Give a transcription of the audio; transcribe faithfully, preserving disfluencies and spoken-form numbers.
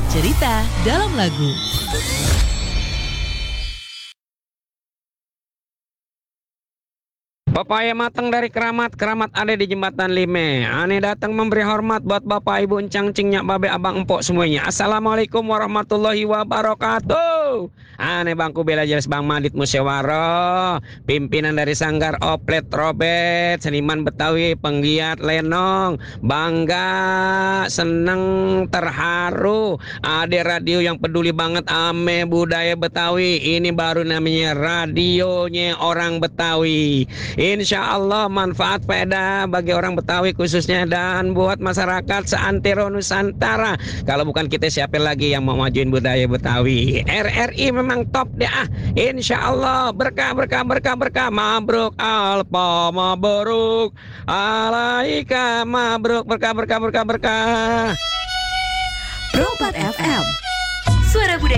Cerita dalam lagu. Pepaya matang dari keramat, keramat ada di jembatan Lime. Ane datang memberi hormat buat bapak ibu encang cingnya babe abang empok semuanya. Assalamualaikum warahmatullahi wabarakatuh. Ane bangku bela jelas bang Madit Musyawaro, pimpinan dari Sanggar Oplet Robet, seniman Betawi, penggiat lenong, bangga, seneng, terharu. Ada radio yang peduli banget ame budaya Betawi. Ini baru namanya radionya orang Betawi. Insya Allah manfaat faedah bagi orang Betawi khususnya dan buat masyarakat seantero Nusantara. Kalau bukan kita siapa lagi yang mau majuin budaya Betawi? R R I memang top deh ah. Insya Allah berkah berkah berkah berkah. Mabruk alpa mabruk alaika mabruk berkah berkah berkah berkah. Pro empat F M, suara budaya.